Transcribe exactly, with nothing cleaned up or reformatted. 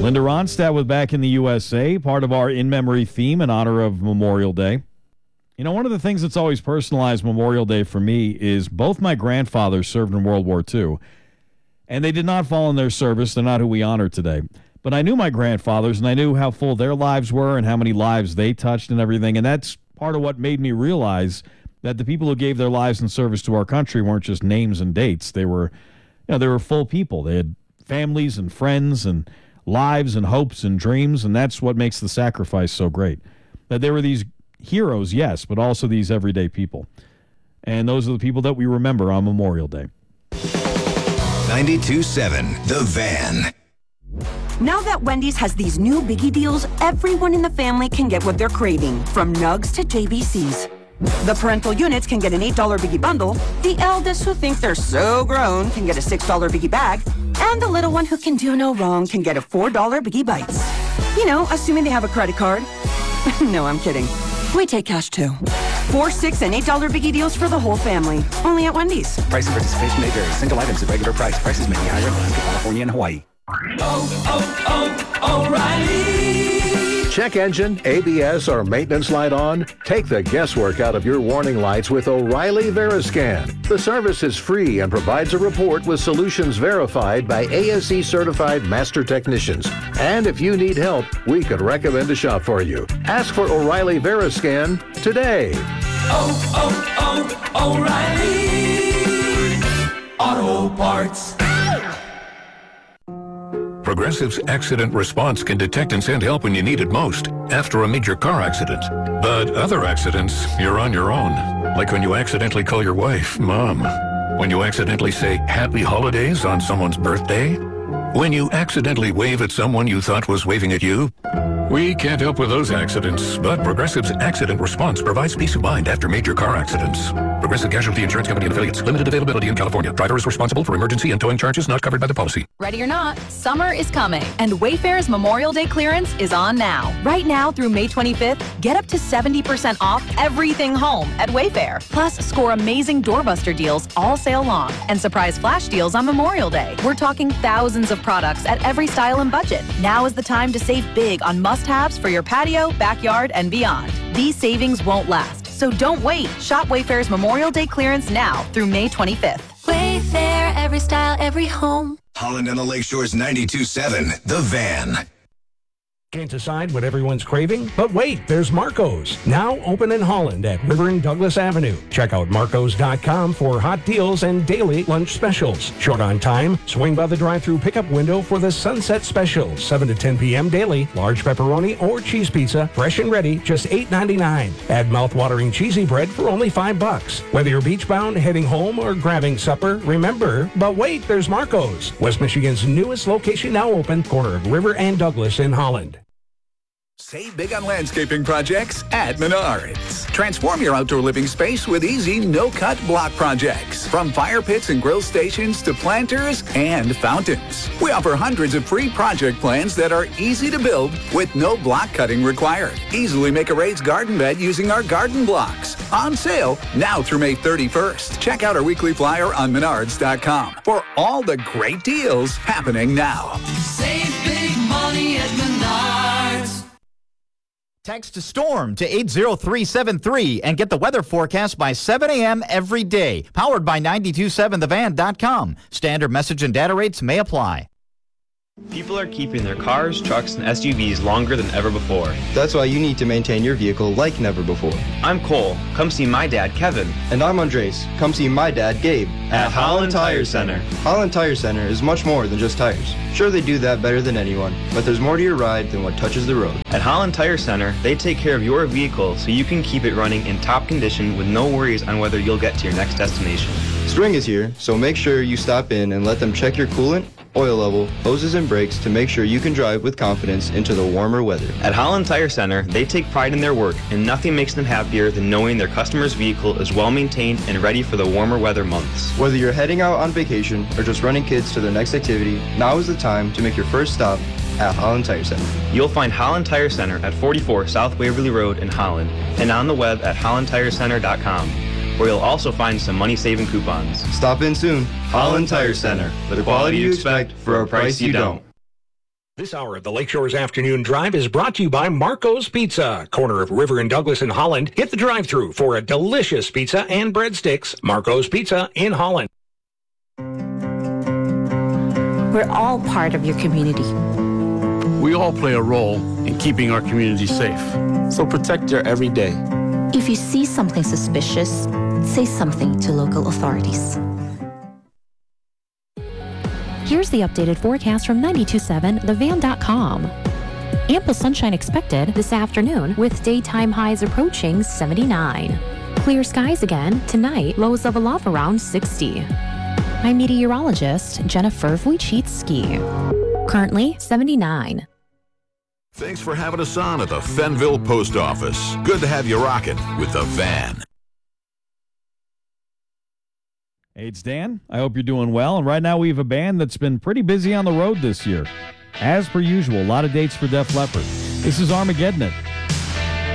Linda Ronstadt with Back in the U S A, part of our in-memory theme in honor of Memorial Day. You know, one of the things that's always personalized Memorial Day for me is both my grandfathers served in World War Two, and they did not fall in their service. They're not who we honor today. But I knew my grandfathers, and I knew how full their lives were and how many lives they touched and everything, and that's part of what made me realize that the people who gave their lives in service to our country weren't just names and dates. They were, you know, they were full people. They had families and friends and lives and hopes and dreams, and that's what makes the sacrifice so great. That there were these heroes, yes, but also these everyday people. And those are the people that we remember on Memorial Day. ninety-two point seven The Van. Now that Wendy's has these new biggie deals, everyone in the family can get what they're craving, from nugs to J B Cs. The parental units can get an eight dollar biggie bundle, the eldest who think they're so grown can get a six dollar biggie bag, and the little one who can do no wrong can get a four dollar biggie bites. You know, assuming they have a credit card. No, I'm kidding. We take cash too. Four, six, and eight dollar biggie deals for the whole family. Only at Wendy's. Price and participation may vary. Single items at regular price. Prices may be higher in Alaska, California, and Hawaii. Oh, oh, oh, O'Reilly! Check engine, A B S, or maintenance light on? Take the guesswork out of your warning lights with O'Reilly Veriscan. The service is free and provides a report with solutions verified by A S E certified master technicians. And if you need help, we could recommend a shop for you. Ask for O'Reilly Veriscan today. Oh, oh, oh, O'Reilly! Auto Parts. Progressive's accident response can detect and send help when you need it most, after a major car accident. But other accidents, you're on your own. Like when you accidentally call your wife Mom. When you accidentally say Happy Holidays on someone's birthday. When you accidentally wave at someone you thought was waving at you. We can't help with those accidents, but Progressive's accident response provides peace of mind after major car accidents. Progressive Casualty Insurance Company and affiliates. Limited availability in California. Driver is responsible for emergency and towing charges not covered by the policy. Ready or not, summer is coming, and Wayfair's Memorial Day clearance is on now. Right now through May twenty-fifth, get up to seventy percent off everything home at Wayfair. Plus, score amazing doorbuster deals all sale long and surprise flash deals on Memorial Day. We're talking thousands of products at every style and budget. Now is the time to save big on must-haves for your patio, backyard, and beyond. These savings won't last, so don't wait. Shop Wayfair's Memorial Day clearance now through May twenty-fifth. Wayfair, every style, every home. Holland and the Lakeshore's ninety-two point seven The Van. Can't decide what everyone's craving? But wait, there's Marco's. Now open in Holland at River and Douglas Avenue. Check out marcos dot com for hot deals and daily lunch specials. Short on time, swing by the drive-thru pickup window for the Sunset Special, seven to ten p.m. daily. Large pepperoni or cheese pizza, fresh and ready, just eight ninety-nine. Add mouth-watering cheesy bread for only five bucks. Whether you're beach-bound, heading home, or grabbing supper, remember, but wait, there's Marco's. West Michigan's newest location now open, corner of River and Douglas in Holland. Save big on landscaping projects at Menards. Transform your outdoor living space with easy, no-cut block projects. From fire pits and grill stations to planters and fountains. We offer hundreds of free project plans that are easy to build with no block cutting required. Easily make a raised garden bed using our garden blocks. On sale now through May thirty-first. Check out our weekly flyer on menards dot com for all the great deals happening now. Save big money at Menards. Text STORM to eight zero three seven three and get the weather forecast by seven a.m. every day. Powered by nine two seven the van dot com. Standard message and data rates may apply. People are keeping their cars, trucks, and S U Vs longer than ever before. That's why you need to maintain your vehicle like never before. I'm Cole. Come see my dad, Kevin. And I'm Andres. Come see my dad, Gabe. At, at Holland Tire Center. Holland Tire Center is much more than just tires. Sure, they do that better than anyone, but there's more to your ride than what touches the road. At Holland Tire Center, they take care of your vehicle so you can keep it running in top condition with no worries on whether you'll get to your next destination. Spring is here, so make sure you stop in and let them check your coolant, oil level, hoses, and brakes to make sure you can drive with confidence into the warmer weather. At Holland Tire Center, they take pride in their work, and nothing makes them happier than knowing their customer's vehicle is well maintained and ready for the warmer weather months. Whether you're heading out on vacation or just running kids to their next activity, now is the time to make your first stop at Holland Tire Center. You'll find Holland Tire Center at forty-four South Waverly Road in Holland and on the web at holland tire center dot com, where you'll also find some money-saving coupons. Stop in soon. Holland Tire Center. The quality you expect for a price you don't. This hour of the Lakeshore's Afternoon Drive is brought to you by Marco's Pizza, corner of River and Douglas in Holland. Hit the drive-thru for a delicious pizza and breadsticks. Marco's Pizza in Holland. We're all part of your community. We all play a role in keeping our community safe. So protect your every day. If you see something suspicious, say something to local authorities. Here's the updated forecast from ninety-two point seven the van dot com. Ample sunshine expected this afternoon with daytime highs approaching seventy-nine. Clear skies again tonight, lows level off around sixty. I'm meteorologist Jennifer Wojcicki. Currently seventy-nine. Thanks for having us on at the Fenville Post Office. Good to have you rocking with the van. Hey, it's Dan. I hope you're doing well. And right now we have a band that's been pretty busy on the road this year. As per usual, a lot of dates for Def Leppard. This is Armageddon It.